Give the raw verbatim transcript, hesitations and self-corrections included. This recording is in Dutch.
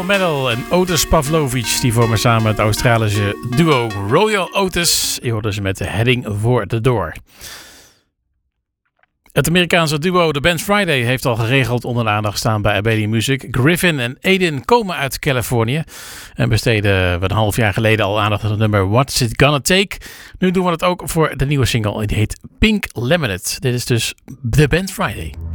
Royal Medal en Otis Pavlovic. Die vormen samen het Australische duo Royal Otis. Je hoorde ze met de Heading for the Door. Het Amerikaanse duo The Band Friday heeft al geregeld onder de aandacht staan bij Abelia Music. Griffin en Aiden komen uit Californië en besteden we een half jaar geleden al aandacht aan het nummer What's It Gonna Take. Nu doen we het ook voor de nieuwe single, die heet Pink Lemonade. Dit is dus The Band Friday.